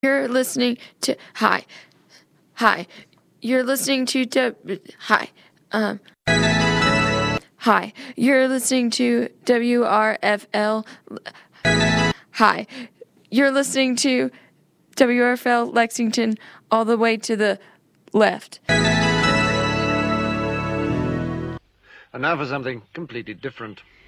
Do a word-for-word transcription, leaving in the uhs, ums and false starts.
You're listening to hi, hi. You're listening to w, hi, um, hi. You're listening to W R F L. Hi. You're listening to W R F L Lexington all the way to the left. And now for something completely different.